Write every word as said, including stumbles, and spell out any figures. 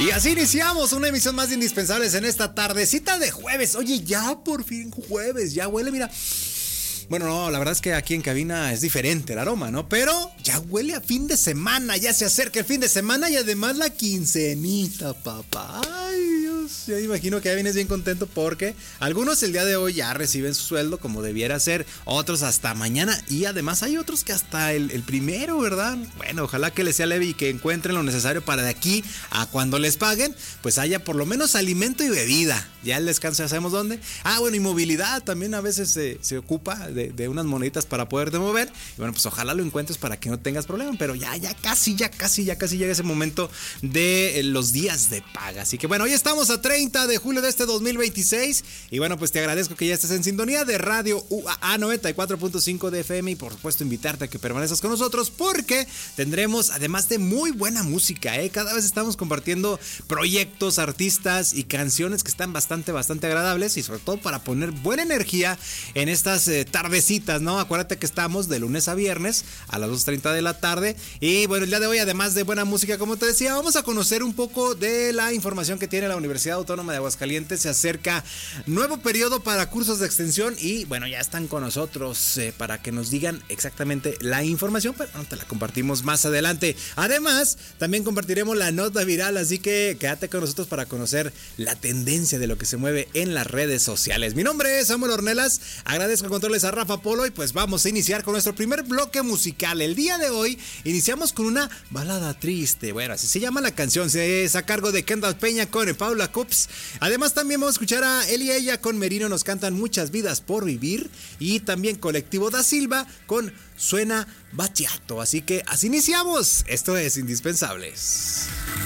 Y así iniciamos una emisión más de Indispensables en esta tardecita de jueves. Oye, ya por fin jueves, ya huele, mira. Bueno, no, la verdad es que aquí en cabina es diferente el aroma, ¿no? Pero ya huele a fin de semana, ya se acerca el fin de semana y además la quincenita, papá. Ay, Dios, yo imagino que ya vienes bien contento porque algunos el día de hoy ya reciben su sueldo como debiera ser, otros hasta mañana y además hay otros que hasta el, el primero, ¿verdad? Bueno, ojalá que les sea leve y que encuentren lo necesario para de aquí a cuando les paguen, pues haya por lo menos alimento y bebida. Ya el descanso ya sabemos dónde. Ah, bueno, y movilidad también a veces se, se ocupa de, de unas moneditas para poderte mover. Y bueno, pues ojalá lo encuentres para que no tengas problema. Pero ya, ya casi, ya casi, ya casi llega ese momento de los días de paga. Así que bueno, hoy estamos a treinta de julio de este dos mil veintiséis. Y bueno, pues te agradezco que ya estés en sintonía de Radio U A A noventa y cuatro punto cinco de F M. Y por supuesto invitarte a que permanezcas con nosotros porque tendremos además de muy buena música, ¿eh? Cada vez estamos compartiendo proyectos, artistas y canciones que están bastante Bastante, bastante agradables y sobre todo para poner buena energía en estas eh, tardecitas, ¿no? Acuérdate que estamos de lunes a viernes a las dos treinta de la tarde y bueno, el día de hoy además de buena música, como te decía, vamos a conocer un poco de la información que tiene la Universidad Autónoma de Aguascalientes. Se acerca nuevo periodo para cursos de extensión y bueno, ya están con nosotros eh, para que nos digan exactamente la información, pero no te la compartimos más adelante. Además, también compartiremos la nota viral, así que quédate con nosotros para conocer la tendencia de lo que se mueve en las redes sociales. Mi nombre es Samuel Ornelas, agradezco controles a Rafa Polo y pues vamos a iniciar con nuestro primer bloque musical. El día de hoy iniciamos con una balada triste, bueno, así se llama la canción, se es a cargo de Kendall Peña con Paula Cups. Además también vamos a escuchar a él y ella con Merino, nos cantan Muchas Vidas por Vivir y también Colectivo da Silva con Suena Bachiato. Así que así iniciamos, esto es Indispensables.